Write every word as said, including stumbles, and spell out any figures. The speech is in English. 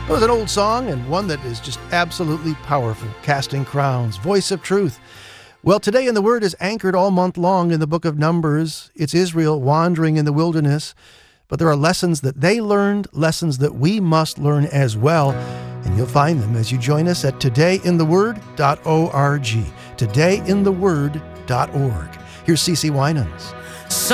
It was an old song and one that is just absolutely powerful. Casting Crowns, Voice of Truth. Well, Today in the Word is anchored all month long in the book of Numbers. It's Israel wandering in the wilderness, but there are lessons that they learned, lessons that we must learn as well, and you'll find them as you join us at today in the word dot org. today in the word dot org. Here's Cece Winans.